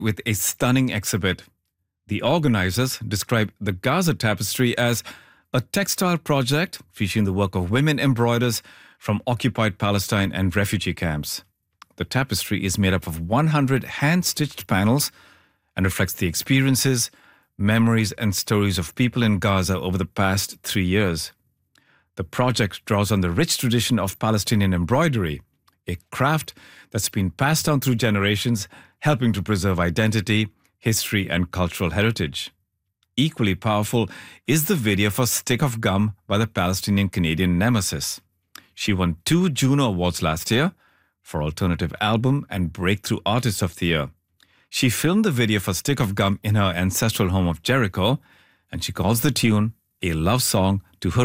with a stunning exhibit. The organizers describe the Gaza Tapestry as a textile project featuring the work of women embroiders from occupied Palestine and refugee camps. The tapestry is made up of 100 hand-stitched panels and reflects the experiences, memories and stories of people in Gaza over the past 3 years. The project draws on the rich tradition of Palestinian embroidery, a craft that's been passed down through generations, helping to preserve identity, history and cultural heritage. Equally powerful is the video for Stick of Gum by the Palestinian-Canadian Nemesis. She won 2 Juno Awards last year for Alternative Album and Breakthrough Artist of the Year. She filmed the video for Stick of Gum in her ancestral home of Jericho, and she calls the tune a love song to her